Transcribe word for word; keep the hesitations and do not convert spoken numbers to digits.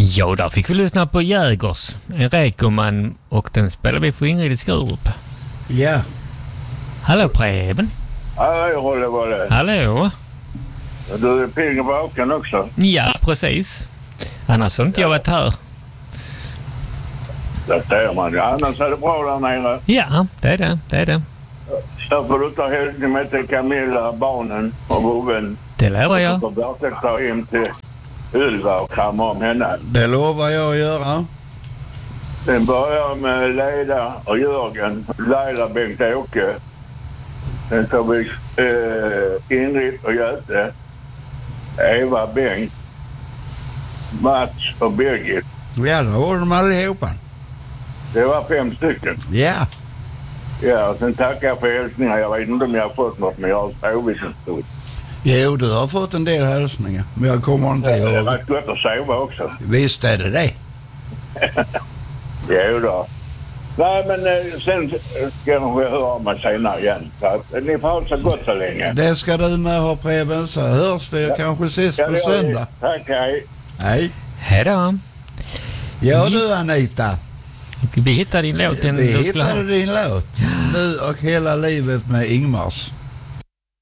Ja, där fick vi lyssna på Jägers, en rekoman, och den spelar vi för Ingrid i Skurup. Ja. Hallå Preben. Hallå, håller vad det. Hallå. Du är pigg och vaken också. Ja, precis. Annars har inte jag varit här. Det ser man. Ja, annars är det bra där nere. Ja, det är det. Det är det. Så får du ta hälsning med till Camilla, barnen och boven. Det lovar jag. Och så verkligen ta hem till Ylva och kramma om henne. Det lovar jag att göra. Sen börjar med Leda och Jörgen, Laila, Bengt-Åke. Sen tar vi eh, Ingrid och Göte, Eva, Bengt, Mats och Birgit. Ja, då var de allihopa. Det var fem stycken. Ja. Ja, och sen tackar jag för hälsningar. Jag vet inte om jag har fått något, men jag har sovit en stund. Jo, du har fått en del hälsningar. Men jag kommer inte Ja, det ihåg. var gott att sova också. Visst är det det. Jo då. Nej, men eh, sen ska jag höra mig senare igen. Så att, eh, ni får ha så gott så länge. Det ska du med ha, Preben, så hörs vi Ja. kanske ses Ja, på det gör vi. söndag. Tack, hej. Hej. Hej då. Ja du Anita, Vi hittade din låt. vi hittade din låt. Nu och hela livet med Ingmars.